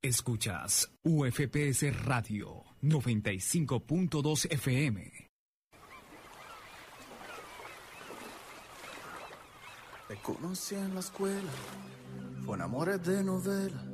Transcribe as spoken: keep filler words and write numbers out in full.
Escuchas U F P S Radio noventa y cinco punto dos F M. Te conocí en la escuela, fue amores de novela.